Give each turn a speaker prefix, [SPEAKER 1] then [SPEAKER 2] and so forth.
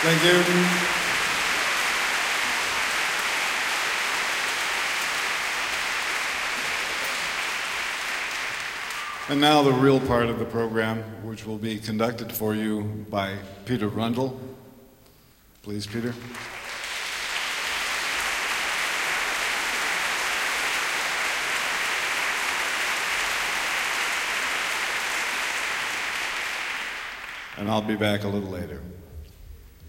[SPEAKER 1] Thank you. And now the real part of the program, which will be conducted for you by Peter Rundle. Please, Peter. And I'll be back a little later.